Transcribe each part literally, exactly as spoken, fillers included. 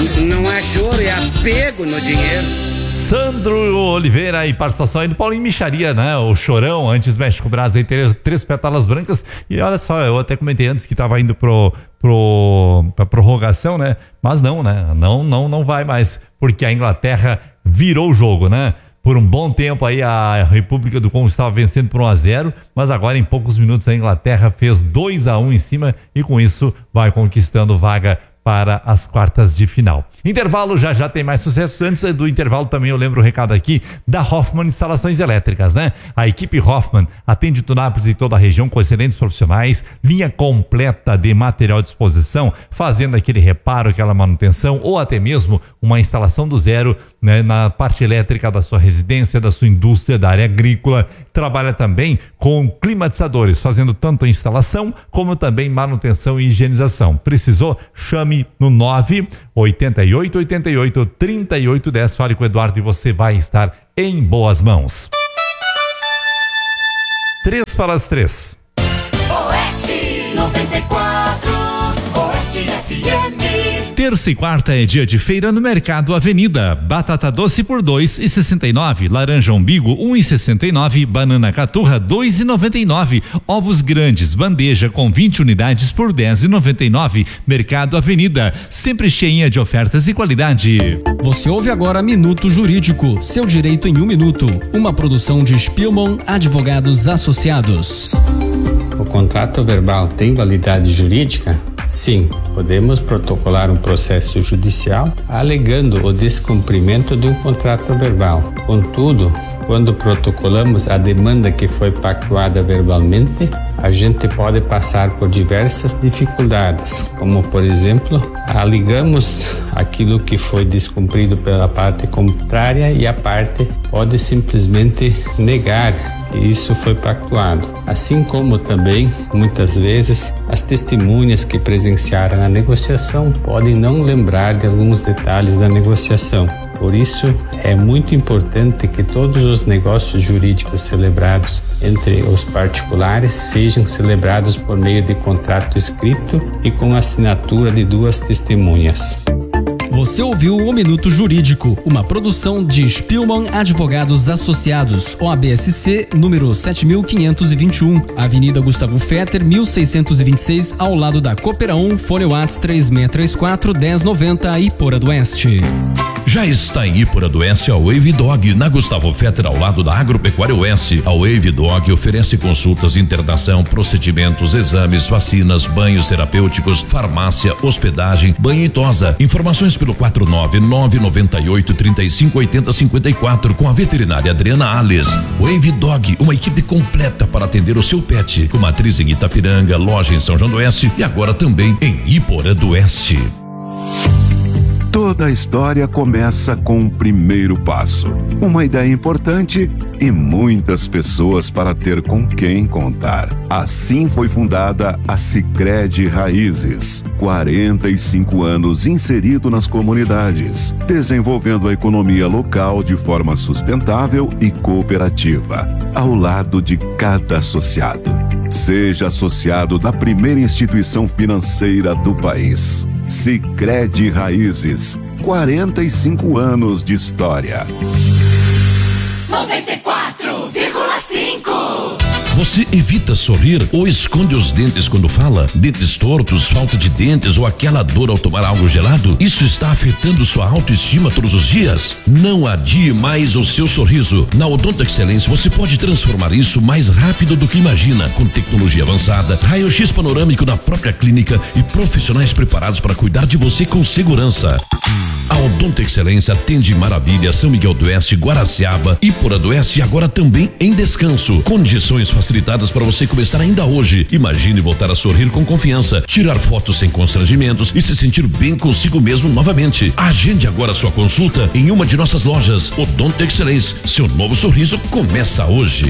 não é choro, é apego no dinheiro. Sandro Oliveira e participação aí do Paulinho Micharia, né? O Chorão, antes México Brasil, aí ter três pétalas brancas. E olha só, eu até comentei antes que tava indo pro, pro, pra prorrogação, né? Mas não, né? Não, não, não vai mais, porque a Inglaterra virou o jogo, né? Por um bom tempo aí a República do Congo estava vencendo por um a zero, mas agora em poucos minutos a Inglaterra fez dois a um em cima e com isso vai conquistando vaga para as quartas de final. Intervalo, já já tem mais sucesso. Antes do intervalo também eu lembro o recado aqui da Hoffman Instalações Elétricas, né? A equipe Hoffman atende Tunápolis e toda a região com excelentes profissionais, linha completa de material de exposição, fazendo aquele reparo, aquela manutenção ou até mesmo uma instalação do zero, né, na parte elétrica da sua residência, da sua indústria, da área agrícola. Trabalha também com climatizadores, fazendo tanto a instalação como também manutenção e higienização. Precisou? Chame no nove oitenta e oito, oitenta e oito, trinta e oito, dez. Fale com o Eduardo e você vai estar em boas mãos. Três para as três. Oeste noventa e quatro, Oeste F M. Terça e quarta é dia de feira no Mercado Avenida. Batata doce por dois e sessenta e nove, laranja umbigo um e sessenta e nove, banana caturra dois e noventa e nove, ovos grandes bandeja com vinte unidades por dez e noventa e nove. Mercado Avenida, sempre cheinha de ofertas e qualidade. Você ouve agora Minuto Jurídico, seu direito em um minuto. Uma produção de Spielmann Advogados Associados. O contrato verbal tem validade jurídica? Sim, podemos protocolar um processo judicial alegando o descumprimento de um contrato verbal. Contudo, quando protocolamos a demanda que foi pactuada verbalmente, a gente pode passar por diversas dificuldades, como por exemplo, alegamos aquilo que foi descumprido pela parte contrária e a parte pode simplesmente negar que isso foi pactuado. Assim como também, muitas vezes, as testemunhas que presenciaram a negociação podem não lembrar de alguns detalhes da negociação. Por isso, é muito importante que todos os negócios jurídicos celebrados entre os particulares sejam celebrados por meio de contrato escrito e com assinatura de duas testemunhas. Você ouviu o Minuto Jurídico, uma produção de Spielmann Advogados Associados, O A B S C, número sete mil quinhentos e vinte e um, Avenida Gustavo Fetter, mil seiscentos e vinte e seis, ao lado da Cooperão, fone WhatsApp três seis três quatro, um zero nove zero, Iporã do Oeste. Já está em Iporã do Oeste a Wave Dog, na Gustavo Fetter, ao lado da Agropecuária Oeste. A Wave Dog oferece consultas, internação, procedimentos, exames, vacinas, banhos terapêuticos, farmácia, hospedagem, banho e tosa. Informações pelo quatro nove nove nove oito, três cinco oito zero cinco quatro com a veterinária Adriana Alves. Wave Dog, uma equipe completa para atender o seu pet, com matriz em Itapiranga, loja em São João do Oeste e agora também em Iporã do Oeste. Toda a história começa com um primeiro passo, uma ideia importante e muitas pessoas para ter com quem contar. Assim foi fundada a Sicredi Raízes. quarenta e cinco anos inserido nas comunidades, desenvolvendo a economia local de forma sustentável e cooperativa, ao lado de cada associado. Seja associado da primeira instituição financeira do país. Sicredi Raízes, quarenta e cinco anos de história. noventa e quatro vírgula cinco. Você evita sorrir ou esconde os dentes quando fala? Dentes tortos, falta de dentes ou aquela dor ao tomar algo gelado? Isso está afetando sua autoestima todos os dias? Não adie mais o seu sorriso. Na Odonto Excelência você pode transformar isso mais rápido do que imagina, com tecnologia avançada, raio-x panorâmico na própria clínica e profissionais preparados para cuidar de você com segurança. A Odonto Excelência atende Maravilha, São Miguel do Oeste, Guaraciaba, Iporã do Oeste e agora também em Descanso. Condições facilitadas para você começar ainda hoje. Imagine voltar a sorrir com confiança, tirar fotos sem constrangimentos e se sentir bem consigo mesmo novamente. Agende agora sua consulta em uma de nossas lojas. Odonto Excelência, seu novo sorriso começa hoje.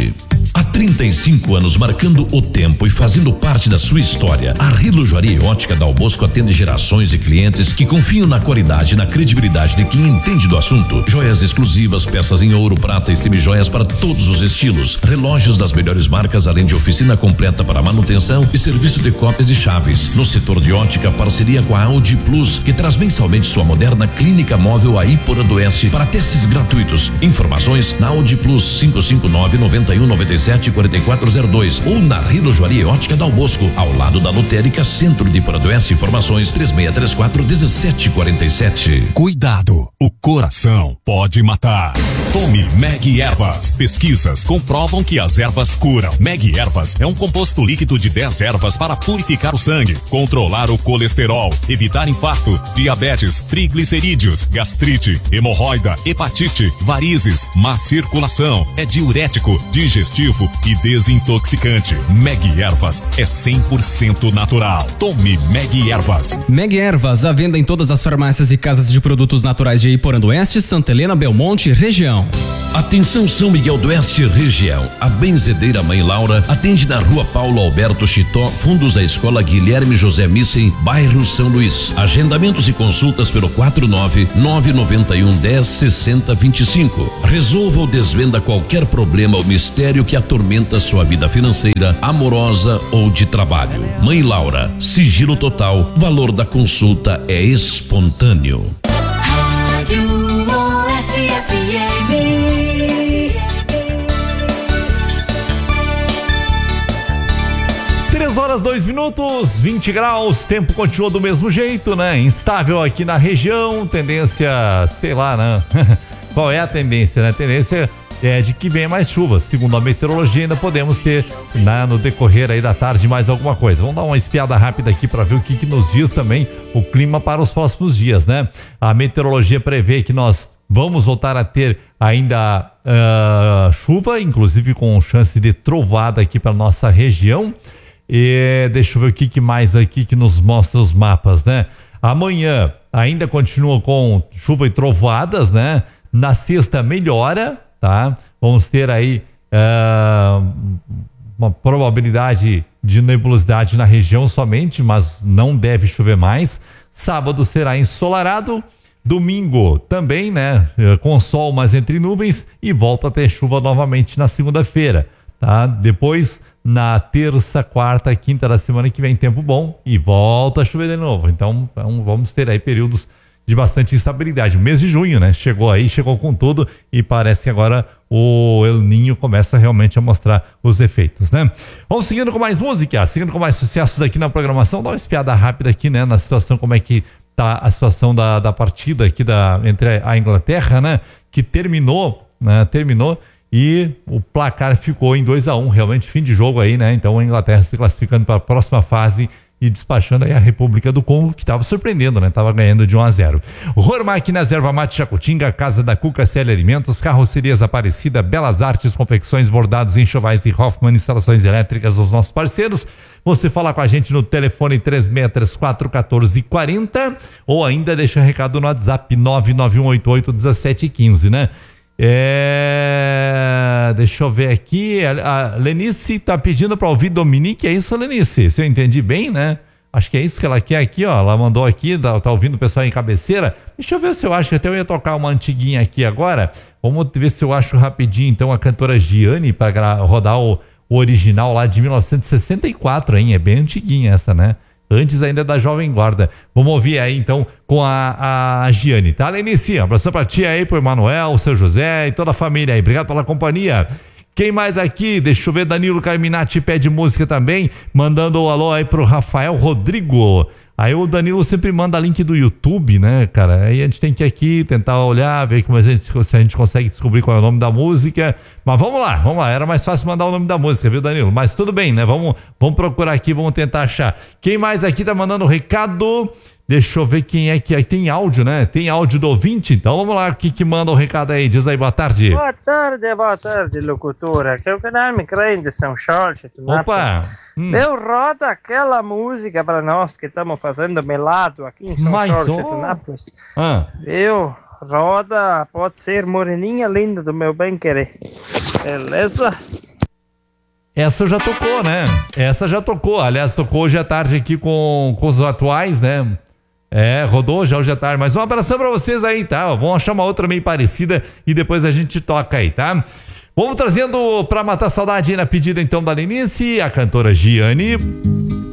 Há trinta e cinco anos marcando o tempo e fazendo parte da sua história, a Relojoaria e Ótica Dal Bosco atende gerações de clientes que confiam na qualidade e na credibilidade de quem entende do assunto. Joias exclusivas, peças em ouro, prata e semijoias para todos os estilos, relógios das melhores marcas, além de oficina completa para manutenção e serviço de cópias e chaves. No setor de ótica, parceria com a Audi Plus, que traz mensalmente sua moderna clínica móvel a Iporã do Oeste para testes gratuitos. Informações na Audi Plus cinco cinco nove, nove um, nove sete, quatro quatro zero dois ou na Relojoaria Ótica Dal Bosco, ao lado da Lotérica Centro de Iporã do Oeste. Informações três seis três quatro, um sete quatro sete. Cuidado, o coração pode matar. Tome Meg Ervas. Pesquisas comprovam que as ervas curam. Meg Ervas é um composto líquido de dez ervas para purificar o sangue, controlar o colesterol, evitar infarto, diabetes, triglicerídeos, gastrite, hemorroida, hepatite, varizes, má circulação. É diurético, digestivo e desintoxicante. Meg Ervas é cem por cento natural. Tome Meg Ervas. Meg Ervas, à venda em todas as farmácias e casas de produtos naturais de Iporã do Oeste, Santa Helena, Belmonte, região. Atenção São Miguel do Oeste, região. A Benzedeira Mãe Laura atende na Rua Paulo Alberto Chitó, fundos à Escola Guilherme José Missen, bairro São Luís. Agendamentos e consultas pelo quatro nove nove nove um, um zero, seis zero dois cinco. Resolva ou desvenda qualquer problema ou mistério que atormenta sua vida financeira, amorosa ou de trabalho. Mãe Laura, sigilo total, valor da consulta é espontâneo. Rádio Oeste F M. três horas, dois minutos, vinte graus, tempo continua do mesmo jeito, né? Instável aqui na região, tendência, sei lá, né? Qual é a tendência, né? A tendência é de que venha mais chuva. Segundo a meteorologia, ainda podemos ter, né, no decorrer aí da tarde mais alguma coisa. Vamos dar uma espiada rápida aqui para ver o que, que nos diz também o clima para os próximos dias, né? A meteorologia prevê que nós vamos voltar a ter ainda uh, chuva, inclusive com chance de trovada aqui para nossa região. E deixa eu ver o que, que mais aqui que nos mostra os mapas, né? Amanhã ainda continua com chuva e trovoadas, né? Na sexta melhora, tá? Vamos ter aí uh, uma probabilidade de nebulosidade na região somente, mas não deve chover mais. Sábado será ensolarado. Domingo também, né? Com sol, mas entre nuvens, e volta a ter chuva novamente na segunda-feira, tá? Depois, na terça, quarta, quinta da semana que vem, tempo bom e volta a chover de novo. Então, vamos ter aí períodos de bastante instabilidade. O mês de junho, né? Chegou aí, chegou com tudo e parece que agora o El Ninho começa realmente a mostrar os efeitos, né? Vamos seguindo com mais música, seguindo com mais sucessos aqui na programação. Dá uma espiada rápida aqui, né? Na situação, como é que tá a situação da, da partida aqui da, entre a Inglaterra, né? Que terminou, né? Terminou e o placar ficou em dois a um, realmente fim de jogo aí, né? Então a Inglaterra se classificando para a próxima fase e despachando aí a República do Congo, que estava surpreendendo, né? Tava ganhando de um a zero. Rormac nas Erva Mate Jacutinga, Casa da Cuca, C L Alimentos, Carrocerias Aparecida, Belas Artes, Confecções, Bordados, Enxovais e Hoffman, Instalações Elétricas, os nossos parceiros. Você fala com a gente no telefone três seis três quatro, um quatro quatro zero ou ainda deixa recado no WhatsApp nove nove um oito oito um sete um cinco, né? É... Deixa eu ver aqui, a Lenice tá pedindo para ouvir Dominique, é isso, Lenice? Se eu entendi bem, né? Acho que é isso que ela quer aqui, ó, ela mandou aqui, tá, tá ouvindo o pessoal em Cabeceira. Deixa eu ver se eu acho, até eu ia tocar uma antiguinha aqui agora, vamos ver se eu acho rapidinho, então, a cantora Gianni para rodar o, o original lá de mil novecentos e sessenta e quatro, hein? É bem antiguinha essa, né? Antes ainda da Jovem Guarda. Vamos ouvir aí então com a, a Gianni, tá? Lenice, um abração pra tia aí, pro Emanuel, o seu José e toda a família aí. Obrigado pela companhia. Quem mais aqui? Deixa eu ver, Danilo Carminati pede música também, mandando um alô aí pro Rafael Rodrigo. Aí o Danilo sempre manda link do YouTube, né, cara? Aí a gente tem que aqui tentar olhar, ver como a gente, se a gente consegue descobrir qual é o nome da música. Mas vamos lá, vamos lá. Era mais fácil mandar o nome da música, viu, Danilo? Mas tudo bem, né? Vamos, vamos procurar aqui, vamos tentar achar. Quem mais aqui tá mandando recado? Deixa eu ver quem é que é. Tem áudio, né? Tem áudio do ouvinte. Então vamos lá, o que que manda o recado aí? Diz aí, boa tarde. Boa tarde, boa tarde, locutora. Que é o canal me crê de São Charles. Opa! Hum. Eu roda aquela música para nós que estamos fazendo melado aqui em São Mais Charles, um. Nápoles. Ah. Eu roda, pode ser moreninha linda do meu bem querer. Beleza? Essa já tocou, né? Essa já tocou. Aliás, tocou hoje à tarde aqui com, com os atuais, né? É, rodou já hoje à tarde. Mas um abração pra vocês aí, tá? Vamos achar uma outra meio parecida e depois a gente toca aí, tá? Vamos trazendo pra matar saudade aí na pedida então da Lenice, a cantora Giane.